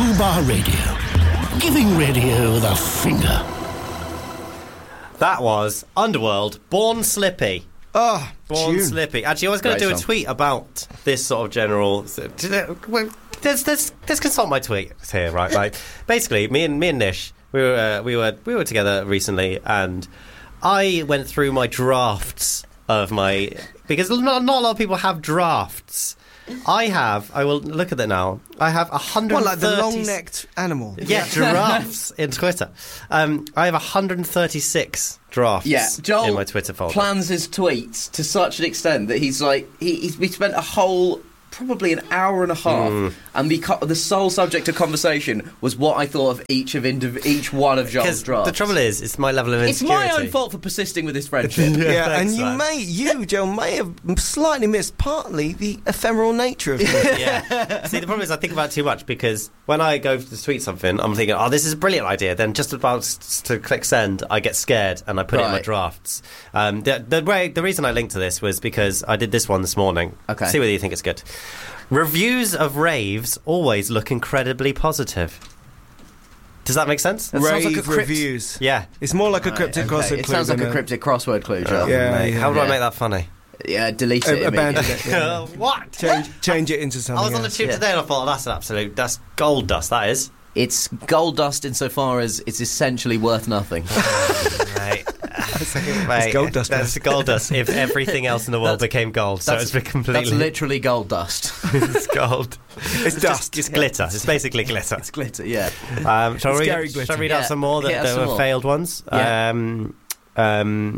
Fubar Radio. Giving radio the finger. That was Underworld, Born Slippy. Oh, Born tune. Slippy. Actually, I was going to do a tweet about this sort of general... Let's consult my tweets here, right? Like, basically, me and Nish, we were together recently, and I went through my drafts of my... Because not a lot of people have drafts. I will look at it now. I have 130... What, like the long-necked animal? Yeah, giraffes in Twitter. I have 136 drafts Joel in my Twitter folder. Plans his tweets to such an extent that he's like... We spent a whole... probably an hour and a half, and the sole subject of conversation was what I thought of each one of Joel's drafts. The trouble is, it's my level of It's insecurity. my own fault for persisting with this friendship. Yeah, and thanks, Joel, may have slightly missed partly the ephemeral nature of it. Yeah. See, the problem is I think about it too much, because when I go to tweet something, I'm thinking, oh, this is a brilliant idea. Then just about to click send, I get scared and I put it in my drafts. The reason I linked to this was because I did this one this morning. Okay. See whether you think it's good. Reviews of raves always look incredibly positive. Does that make sense? That sounds like a reviews. Yeah. It's more like a cryptic crossword clue. It sounds like a cryptic crossword clue, Joel. How do I make that funny? Yeah, delete it. Abandon it. Yeah. What? Change it into something I was on the tube today and I thought, that's gold dust, that is. It's gold dust insofar as it's essentially worth nothing. Mate. It's gold dust. That's gold dust if everything else in the world became gold. So it's completely... That's literally gold dust. It's gold. It's dust. It's glitter. It's basically glitter. It's glitter, yeah. Shall Scary I glitter. read out some more that were failed ones? Yeah.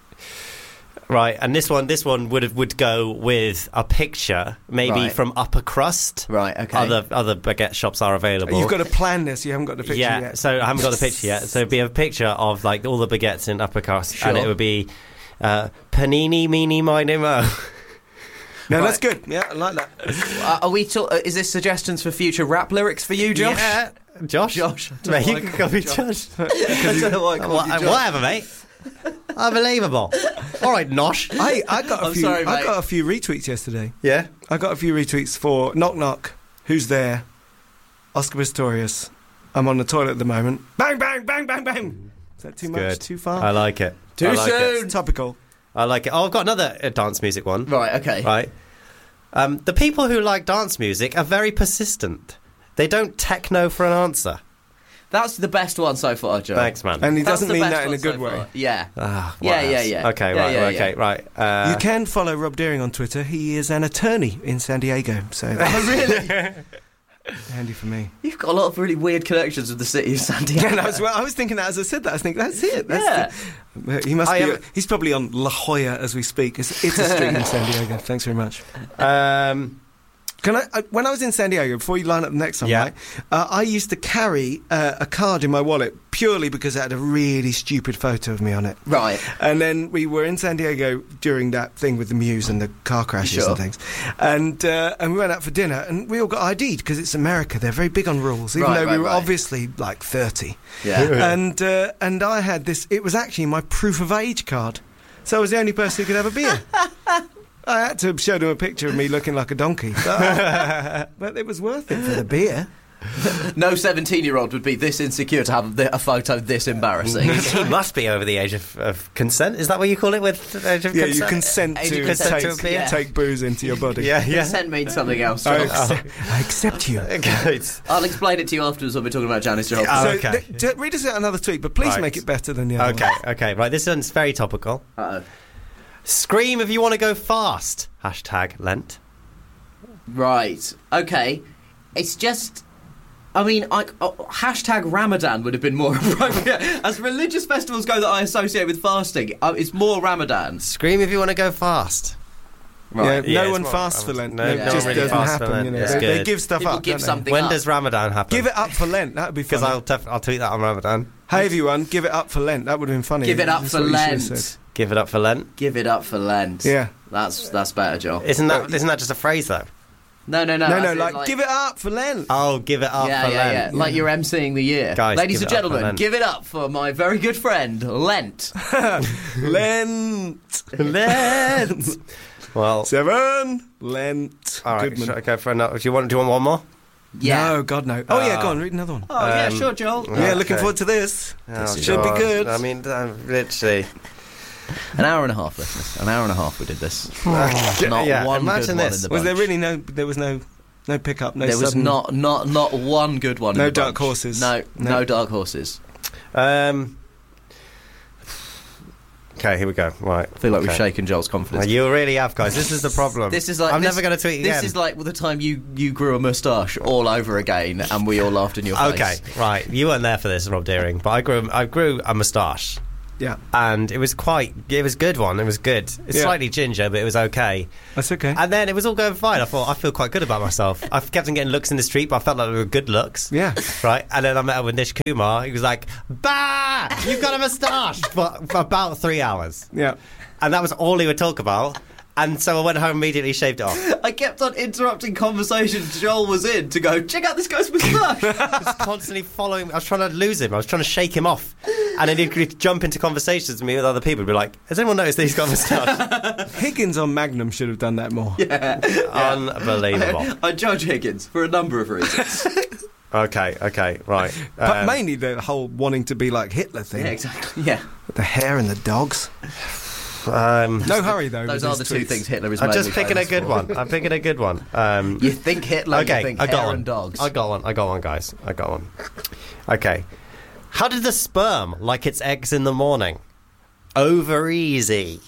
Right, and this one would go with a picture, maybe from Upper Crust. Right, okay. Other baguette shops are available. You've got to plan this. You haven't got the picture yet. So I haven't got the picture yet. So it'd be a picture of like all the baguettes in Upper Crust, Sure. and it would be Panini, Meeny, Miny, Mo. No, that's good. Yeah, I like that. Are we? Is this suggestions for future rap lyrics for you, Josh? Yeah. Josh, I mate, you don't can call me Josh. I don't know why I called you Josh. Whatever, mate. Unbelievable. All right, Nosh. I got a I'm few. sorry, mate. I got a few retweets yesterday. Yeah. I got a few retweets for Knock Knock. Who's there? Oscar Pistorius. I'm on the toilet at the moment. Bang, bang, bang, bang, bang. Is that too much? Good. Too far? I like it. Too I like soon. It's topical. I like it. Oh, I've got another dance music one. Right, okay. Right. The people who like dance music are very persistent. They don't techno for an answer. That's the best one so far, Joe. Thanks, man. And he That's doesn't the mean best that in a one good so way. far. Yeah. What Yeah, else? yeah. Okay, Yeah, right, yeah, okay, right. You can follow Rob Deering on Twitter. He is an attorney in San Diego. So Oh, really? handy for me. You've got a lot of really weird connections with the city of San Diego. Yeah, I was thinking that as I said that. I was thinking, that's it. Yeah. He must be. He's probably on La Jolla as we speak. It's a street in San Diego. Thanks very much. Can I? When I was in San Diego, before you line up the next one, right? I used to carry a card in my wallet purely because it had a really stupid photo of me on it. Right. And then we were in San Diego during that thing with the Muse and the car crashes and things, and we went out for dinner and we all got ID'd because it's America. They're very big on rules, even though we were obviously like 30. Yeah. And I had this. It was actually my proof of age card, so I was the only person who could have a beer. I had to show them a picture of me looking like a donkey. But it was worth it for the beer. No 17-year-old would be this insecure to have a photo this embarrassing. He must be over the age of consent. Is that what you call it with the age of consent? You consent Age to of consent to a beer. take booze into your body. Yeah. Consent means something else. I Joel. accept you. I'll explain it to you afterwards when we're talking about Janis Joplin. Oh, So okay. read us out another tweet, but please Right. make it better than the other one. Okay. Right, this one's very topical. Uh-oh. Scream if you want to go fast. Hashtag Lent. Right. Okay. It's just... I mean, hashtag Ramadan would have been more appropriate. As religious festivals go that I associate with fasting, it's more Ramadan. Scream if you want to go fast. Right. Yeah, no it's one more- fasts for Lent. no It one just really doesn't fasts for happen. Lent. You know. It's They good. give stuff People up. give don't they? something When up. does Ramadan happen? Give it up for Lent. That would be Because funny. I'll tweet that on Ramadan. Hey everyone, give it up for Lent. That would have been funny. Give it up That's for what you should have Lent. said. Give it up for Lent. Give it up for Lent. Yeah. That's better, Joel. Isn't that just a phrase though? No. No, as in, like give it up for Lent. Oh, give it up for Lent. Like you're emceeing the year. Guys, Ladies give and it up for gentlemen, Lent. give it up for my very good friend, Lent. Lent. Lent. Well, 7. Lent. all right. Goodman. Should I go for another? Do you want one more? Yeah. No, God, no. Oh, yeah, go on, read another one. Oh, yeah, sure, Joel. Yeah, looking forward to this. Should be good. I mean, literally. An hour and a half, listeners. An hour and a half we did this. Yeah, one imagine good this. one in the Was there bunch. really no... There was no pickup, no There was sudden... not one good one in No the dark bunch. horses. No dark horses. Okay, here we go. Right. I feel like we've shaken Joel's confidence. You really have, guys. This is the problem. This is like I'm never going to tweet again. This is like the time you grew a moustache all over again, and we all laughed in your face. Okay, right. You weren't there for this, Rob Deering, but I grew a moustache. Yeah. And it was a good one. It was good. It's slightly ginger, but it was okay. That's okay. And then it was all going fine. I thought, I feel quite good about myself. I kept on getting looks in the street, but I felt like they were good looks. Yeah. Right? And then I met up with Nish Kumar. He was like, bah! You've got a moustache! for about 3 hours. Yeah. And that was all he would talk about. And so I went home immediately, shaved it off. I kept on interrupting conversations Joel was in to go, check out this guy's moustache. I was constantly following. I was trying to lose him. I was trying to shake him off. And then he'd jump into conversations with me with other people. He'd be like, has anyone noticed that he's got a moustache? Higgins on Magnum should have done that more. Yeah. Unbelievable. I judge Higgins for a number of reasons. Okay, right. But mainly the whole wanting to be like Hitler thing. Yeah, exactly. Yeah. With the hair and the dogs. No hurry, though. Those are the two things Hitler is I'm mainly just picking a famous good for. one. I'm picking a good one. You think Hitler, okay, you think I got hair one. and dogs. I got one, guys. I got one. Okay. How did the sperm like its eggs in the morning? Over easy.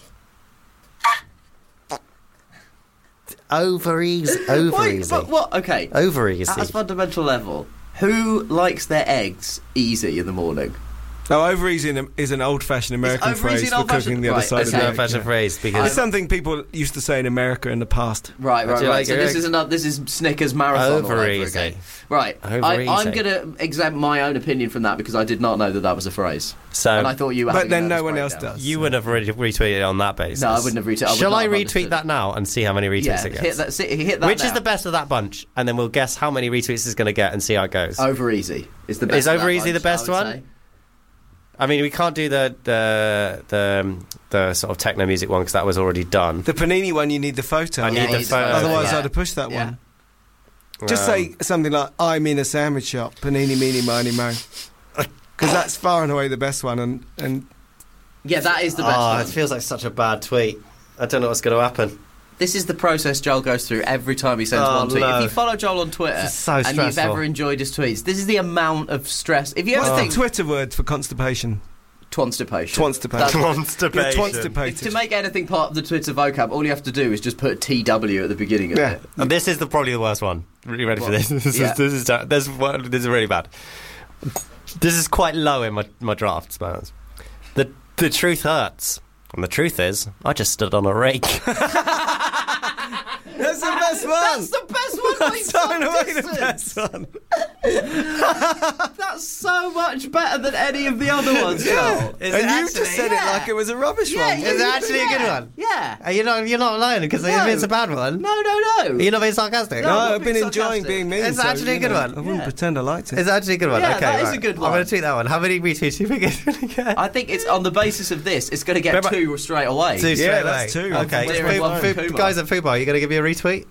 Over easy. Wait, but what? Okay. Over easy. At a fundamental level, who likes their eggs easy in the morning? No, over easy is an old-fashioned American phrase for cooking the other side of the egg. old-fashioned phrase because it's something people used to say in America in the past. Right. Like So this is Snickers marathon over all over easy. again. Right. I'm going to exempt my own opinion from that because I did not know that was a phrase. So, and I thought you were but then no one else does. You wouldn't have retweeted it on that basis. No, I wouldn't have retweeted. Shall I retweet that now and see how many retweets it gets? Hit that. Which is the best of that bunch, and then we'll guess how many retweets it's going to get and see how it goes. Over easy is the best. Is over easy the best one? Say. I mean, we can't do the sort of techno music one because that was already done. The Panini one, you need the photo. I need the photo. Otherwise, I'd have pushed that one. Just say something like, I'm in a sandwich shop, Panini, meeny, miny, mo. Because that's far and away the best one. And yeah, that is the best one. It feels like such a bad tweet. I don't know what's going to happen. This is the process Joel goes through every time he sends one tweet. No. If you follow Joel on Twitter and you've ever enjoyed his tweets, this is the amount of stress. If you ever What's think the Twitter word for constipation? Twanstipation. Twanstipated. To make anything part of the Twitter vocab, all you have to do is just put TW at the beginning of it. And this is probably the worst one. Really ready for this? This is really bad. This is quite low in my drafts, but the truth hurts. And the truth is, I just stood on a rake. That's the best one. That's the best one. That's far and away the best one. That's so much better than any of the other ones, Joel. And you just said it like it was a rubbish one. Is it actually a good one? Yeah. You're not lying because if it's a bad one. No. You're not being sarcastic. No, I'm I've been being enjoying sarcastic. being mean. It's actually a good one. I wouldn't pretend I liked it. It's actually a good one. Yeah, okay, that is right. a good I'm one. going to tweet that one. How many retweets do you think it's going to get? I think it's on the basis of this, it's going to get 2 straight away. 2 straight away. That's 2. Okay. Guys at Fubo, are you going to give me a retweet?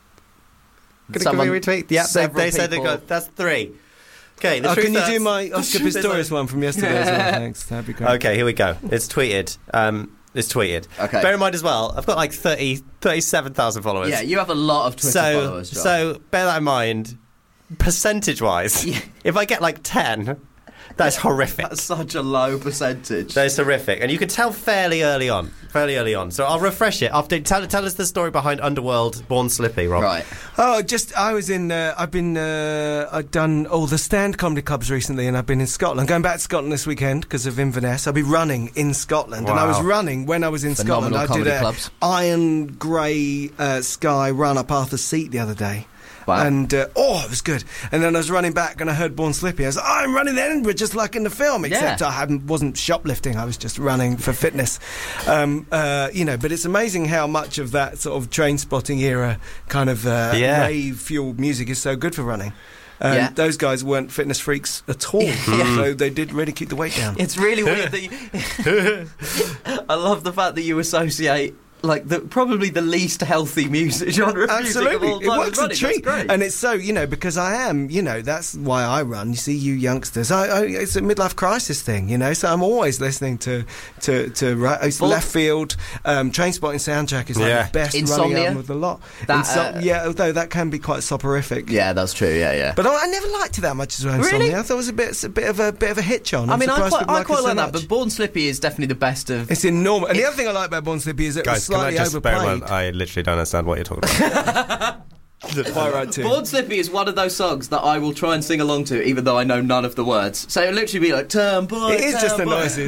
Give me a retweet? Yeah, they said they got. That's 3. Okay, can you do my Oscar Pistorius one from yesterday as well? Thanks, that'd be great. Okay, here we go. It's tweeted. Okay. Bear in mind as well, I've got like 37,000 followers. Yeah, you have a lot of Twitter followers, John. So bear that in mind. Percentage-wise, if I get like 10, that's horrific. That's such a low percentage. That is horrific, and you can tell fairly early on. So I'll refresh it after. Tell us the story behind Underworld Born Slippy, Rob. Right. I've done all the stand comedy clubs recently, and I've been in Scotland. Going back to Scotland this weekend because of Inverness. I'll be running in Scotland, and I was running when I was in Scotland. I did a iron grey sky run up Arthur's Seat the other day. Wow. And it was good. And then I was running back and I heard Born Slippy. I was like, I'm running to Edinburgh just like in the film, except I wasn't shoplifting. I was just running for fitness. But it's amazing how much of that sort of train spotting era kind of rave fueled music is so good for running. Those guys weren't fitness freaks at all, so they did really keep the weight down. It's really weird that I love the fact that you associate like probably the least healthy music genre. Absolutely, music of all time. it works a treat, and it's so because I am, that's why I run. You see, you youngsters, it's a midlife crisis thing, so I'm always listening to Left Field. Trainspotting Soundtrack is like the best running album of the lot. Although that can be quite soporific. Yeah, that's true. Yeah. But I never liked it that much as well. Really? I thought it was a bit of a hitch on. I mean, I quite like that, but Born Slippy is definitely the best of. It's enormous. And the other thing I like about Born Slippy is it was slightly overplayed. I literally don't understand what you're talking about. Quite right too. Born Slippy is one of those songs that I will try and sing along to, even though I know none of the words. So it'll literally be like, turn boy, it is just the noises.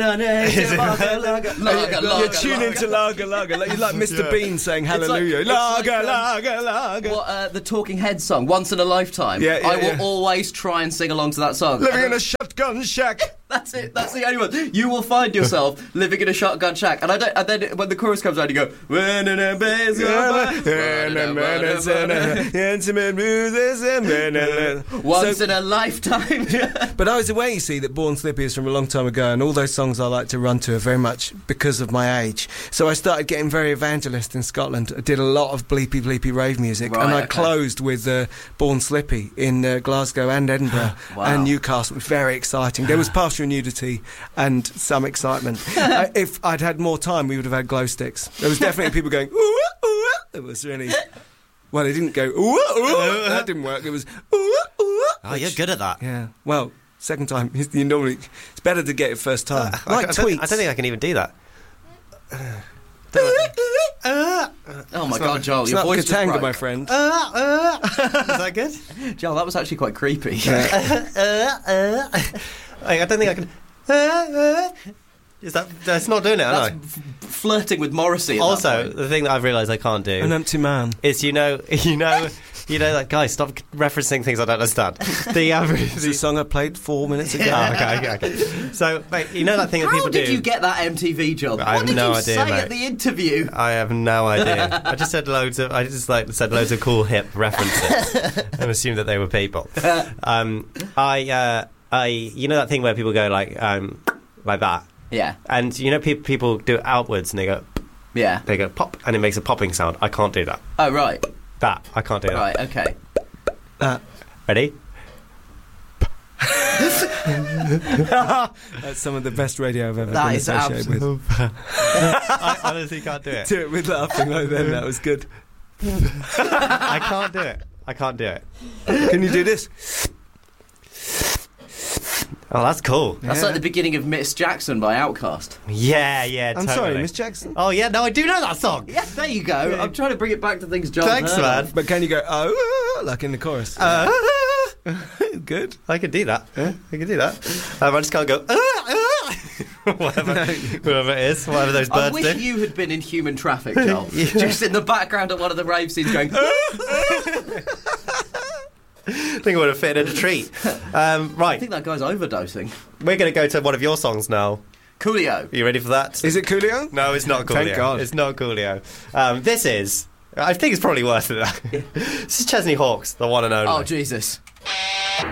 You're tuning to lager. You're like Mr. Bean saying hallelujah. Lager. What, the Talking Heads song, Once in a Lifetime. I will always try and sing along to that song. Living in a shotgun shack. That's it. That's the only one. You will find yourself living in a shotgun shack, and then when the chorus comes out, you go. Once in a lifetime. But I was aware, you see, that Born Slippy is from a long time ago, and all those songs I like to run to are very much because of my age. So I started getting very evangelist in Scotland. I did a lot of bleepy rave music, and I closed with Born Slippy in Glasgow and Edinburgh and Newcastle. It was very exciting. There was partial nudity and some excitement. If I'd had more time, we would have had glow sticks. There was definitely people going, ooh, ooh. It was really... Well, it didn't go, ooh, ooh. That didn't work. It was, ooh, ooh. Oh, you're good at that. Yeah. Well, second time, you normally... It's better to get it first time. Tweets. I don't think I can even do that. Oh my God, Joel, your voice just broke. My friend. Is that good? Joel, that was actually quite creepy. I don't think I can. That's not doing it, am I? Flirting with Morrissey. Also, the thing that I've realised I can't do, an empty man, is like, guys, stop referencing things I don't understand. It's a song I played 4 minutes ago. Okay. So, mate, that thing that people do. How did you get that MTV job? What did you say at the interview? I have no idea. I just said loads of cool hip references and assumed that they were people. That thing where people go like that. Yeah. And people do it outwards and they go. Yeah. They go pop and it makes a popping sound. I can't do that. Oh right. That I can't do that. Right. Okay. Ready? That's some of the best radio I've ever been associated with. I honestly can't do it. Do it with laughing like then. That was good. I can't do it. Can you do this? Oh, that's cool. That's like the beginning of Miss Jackson by Outkast. Yeah, I'm totally. sorry, Miss Jackson. Oh, yeah, no, I do know that song. Yeah, there you go. Yeah. I'm trying to bring it back to things John Thanks, man. But can you go, like in the chorus? Good. I can do that. I can do that. I just can't go, whatever it is, whatever those birds do. I wish you had been in Human Traffic, Joel. Just in the background of one of the rave scenes going... I think it would have fit in a treat. Right. I think that guy's overdosing. We're going to go to one of your songs now. Coolio. Are you ready for that? Is it Coolio? No, it's not Coolio. Thank God. It's not Coolio. This is... I think it's probably worse than that. This is Chesney Hawkes, the one and only. Oh, Jesus.